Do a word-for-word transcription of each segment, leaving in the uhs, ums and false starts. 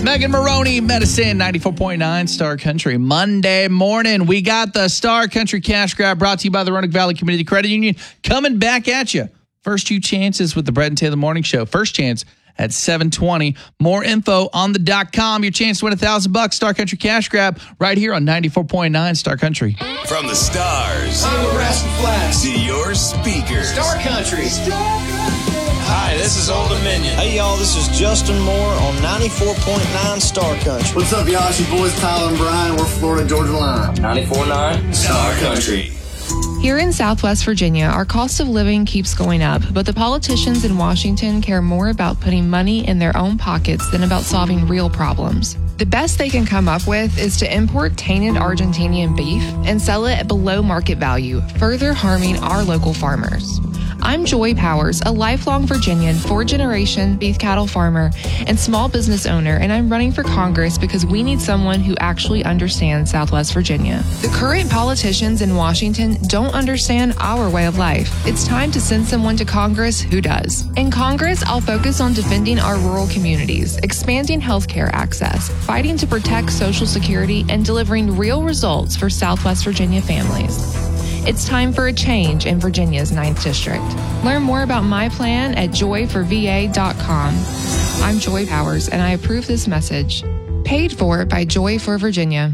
Megan Maroney, Medicine, ninety-four point nine Star Country. Monday morning, we got the Star Country Cash Grab brought to you by the Roanoke Valley Community Credit Union coming back at you. First two chances with the Brett and Taylor Morning Show. First chance at seven twenty. More info on the dot com. Your chance to win a thousand bucks. Star Country Cash Grab right here on ninety-four point nine Star Country. From the stars I'm a rascal flash. to your speakers. Star Country. Star Country. Hi, this is Old Dominion. Hey, y'all, this is Justin Moore on ninety-four point nine Star Country. What's up, y'all? It's your boys Tyler and Brian. We're Florida Georgia Line. ninety-four point nine Star Country. Here in Southwest Virginia, our cost of living keeps going up, but the politicians in Washington care more about putting money in their own pockets than about solving real problems. The best they can come up with is to import tainted Argentinian beef and sell it at below market value, further harming our local farmers. I'm Joy Powers, a lifelong Virginian, four-generation beef cattle farmer and small business owner, and I'm running for Congress because we need someone who actually understands Southwest Virginia. The current politicians in Washington don't understand our way of life. It's time to send someone to Congress who does. In Congress, I'll focus on defending our rural communities, expanding healthcare access, fighting to protect Social Security, and delivering real results for Southwest Virginia families. It's time for a change in Virginia's ninth District. Learn more about my plan at joy for v a dot com. I'm Joy Powers, and I approve this message. Paid for by Joy for Virginia.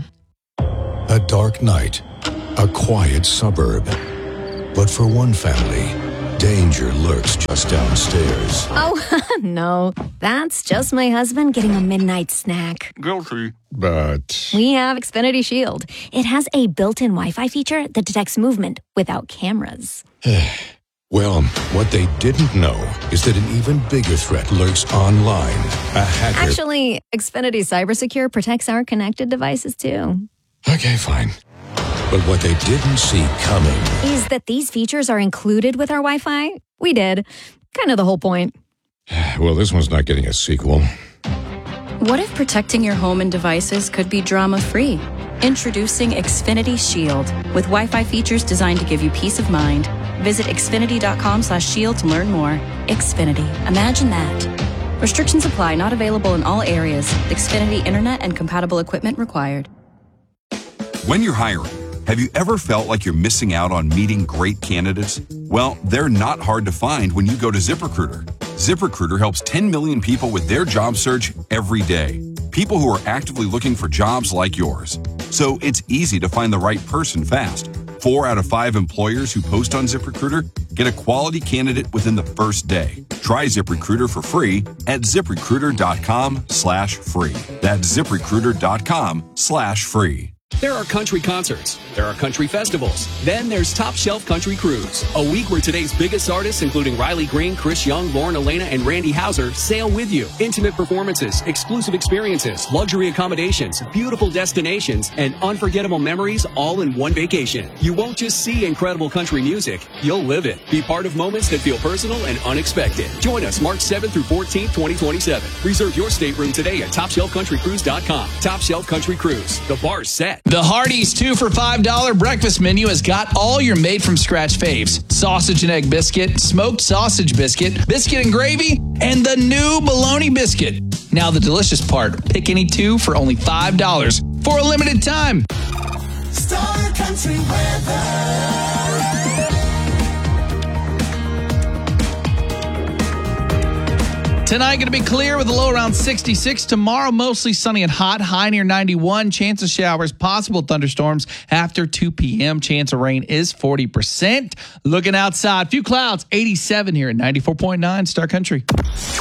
A dark night, a quiet suburb. But for one family, danger lurks just downstairs. Oh, no. That's just my husband getting a midnight snack. Guilty. But We have Xfinity Shield. It has a built-in Wi-Fi feature that detects movement without cameras. well, what they didn't know is that an even bigger threat lurks online. A hacker. Actually, Xfinity CyberSecure protects our connected devices, too. Okay, fine. But what they didn't see coming Is that these features are included with our Wi-Fi? We did. Kind of the whole point. Well, this one's not getting a sequel. What if protecting your home and devices could be drama-free? Introducing Xfinity Shield with Wi-Fi features designed to give you peace of mind. Visit xfinity dot com slash shield to learn more. Xfinity. Imagine that. Restrictions apply. Not available in all areas. Xfinity Internet and compatible equipment required. When you're hiring, have you ever felt like you're missing out on meeting great candidates? Well, they're not hard to find when you go to ZipRecruiter. ZipRecruiter helps ten million people with their job search every day. People who are actively looking for jobs like yours. So it's easy to find the right person fast. Four out of five employers who post on ZipRecruiter get a quality candidate within the first day. Try ZipRecruiter for free at ZipRecruiter dot com slash free. That's ZipRecruiter dot com slash free. There are country concerts. There are country festivals. Then there's Top Shelf Country Cruise, a week where today's biggest artists, including Riley Green, Chris Young, Lauren Elena, and Randy Houser, sail with you. Intimate performances, exclusive experiences, luxury accommodations, beautiful destinations, and unforgettable memories all in one vacation. You won't just see incredible country music, you'll live it. Be part of moments that feel personal and unexpected. Join us March seventh through fourteenth, twenty twenty-seven. Reserve your stateroom today at top shelf country cruise dot com. Top Shelf Country Cruise. The bar's set. The Hardee's two for five dollars breakfast menu has got all your made-from-scratch faves. Sausage and egg biscuit, smoked sausage biscuit, biscuit and gravy, and the new bologna biscuit. Now the delicious part, pick any two for only five dollars for a limited time. Star Country weather. Tonight going to be clear with a low around sixty-six. Tomorrow mostly sunny and hot, high near ninety-one. Chance of showers, possible thunderstorms after two p.m. Chance of rain is forty percent. Looking outside, few clouds, eighty-seven here at ninety-four point nine Star Country.